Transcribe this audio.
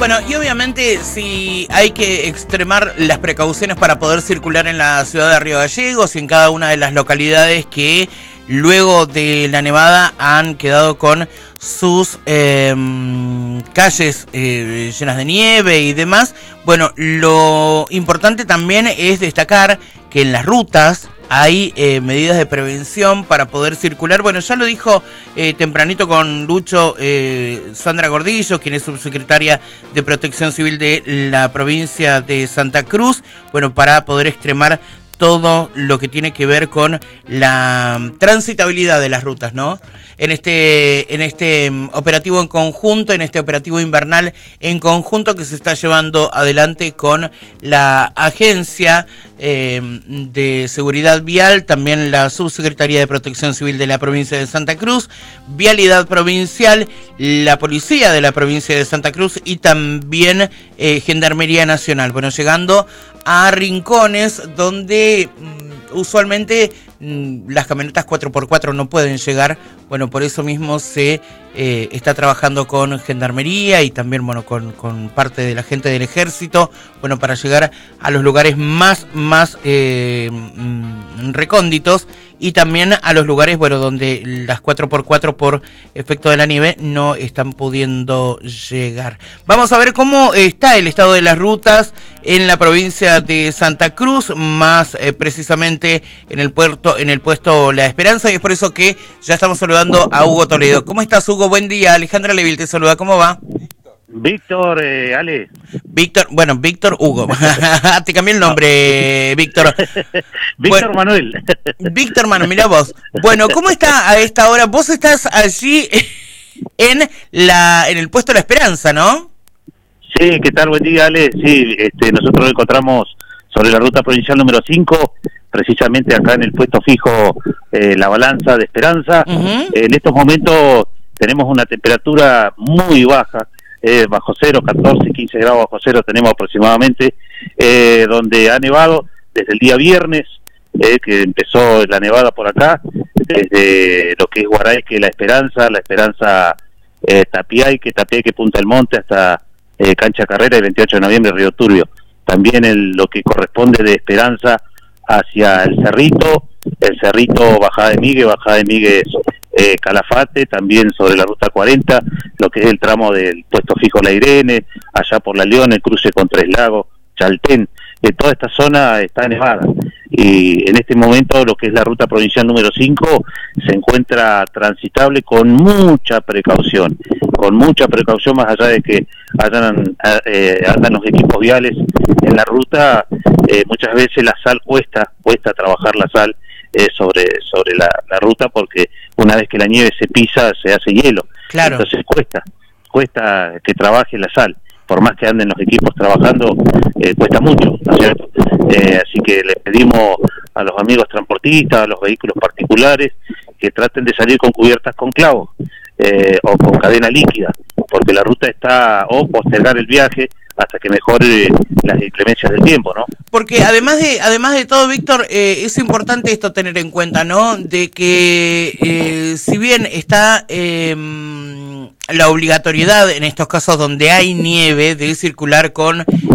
Bueno, y obviamente si hay que extremar las precauciones para poder circular en la ciudad de Río Gallegos y en cada una de las localidades que luego de la nevada han quedado con sus calles llenas de nieve y demás. Bueno, lo importante también es destacar que en las rutas hay medidas de prevención para poder circular. Bueno, ya lo dijo tempranito con Lucho Sandra Gordillo, quien es subsecretaria de Protección Civil de la provincia de Santa Cruz, bueno, para poder extremar todo lo que tiene que ver con la transitabilidad de las rutas, ¿no? En este operativo en conjunto, en este operativo invernal en conjunto que se está llevando adelante con la Agencia de Seguridad Vial, también la Subsecretaría de Protección Civil de la provincia de Santa Cruz, Vialidad Provincial, la Policía de la provincia de Santa Cruz y también Gendarmería Nacional. Bueno, llegando a rincones donde usualmente las camionetas 4x4 no pueden llegar. Bueno, por eso mismo se está trabajando con Gendarmería y también, bueno, con parte de la gente del Ejército, bueno, para llegar a los lugares más recónditos y también a los lugares, bueno, donde las 4x4 por efecto de la nieve no están pudiendo llegar. Vamos a ver cómo está el estado de las rutas en la provincia de Santa Cruz, más precisamente en el puesto La Esperanza, y es por eso que ya estamos saludando a Hugo Toledo. ¿Cómo estás, Hugo? Buen día. Alejandra Levil te saluda. ¿Cómo va? Víctor, Ale. Víctor, bueno, Víctor Hugo. Te cambié el nombre, Víctor. Víctor Manuel. Víctor Manuel, mira vos. Bueno, ¿cómo está a esta hora? Vos estás allí en el puesto La Esperanza, ¿no? Sí, ¿qué tal? Buen día, Ale. Sí, nosotros nos encontramos sobre la ruta provincial número 5, precisamente acá en el puesto fijo La Balanza de Esperanza. En estos momentos tenemos una temperatura muy baja, bajo cero, 14, 15 grados bajo cero tenemos aproximadamente, donde ha nevado desde el día viernes, que empezó la nevada por acá, desde lo que es Guaraique, La Esperanza, Tapiaique, Punta del Monte, hasta Cancha Carrera y 28 de noviembre, Río Turbio. También lo que corresponde de Esperanza hacia el Cerrito, Bajada de Migues, Calafate, también sobre la ruta 40, lo que es el tramo del puesto fijo La Irene, allá por La León, el cruce con Tres Lagos, Chaltén, toda esta zona está nevada, y en este momento lo que es la ruta provincial número 5 se encuentra transitable con mucha precaución, más allá de que andan los equipos viales en la ruta. Muchas veces la sal cuesta trabajar la sal sobre la ruta, porque una vez que la nieve se pisa se hace hielo. Claro. Entonces cuesta que trabaje la sal, por más que anden los equipos trabajando, cuesta mucho, ¿no es cierto? Así que le pedimos a los amigos transportistas, a los vehículos particulares, que traten de salir con cubiertas con clavos o con cadena líquida, porque la ruta está, o postergar el viaje hasta que mejore las inclemencias del tiempo, ¿no? Porque además de todo, Víctor, es importante esto tener en cuenta, ¿no? De que si bien está la obligatoriedad en estos casos donde hay nieve de circular con